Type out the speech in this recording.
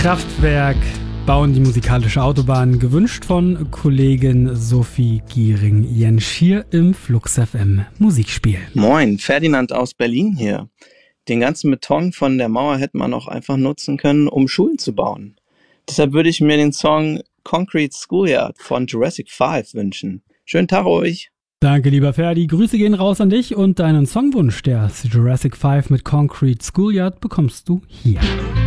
Kraftwerk bauen die musikalische Autobahn, gewünscht von Kollegin Sophie Giering-Jensch hier im Flux FM Musikspiel. Moin, Ferdinand aus Berlin hier. Den ganzen Beton von der Mauer hätte man auch einfach nutzen können, um Schulen zu bauen. Deshalb würde ich mir den Song Concrete Schoolyard von Jurassic 5 wünschen. Schönen Tag euch. Danke, lieber Ferdi. Grüße gehen raus an dich und deinen Songwunsch, der Jurassic 5 mit Concrete Schoolyard, bekommst du hier.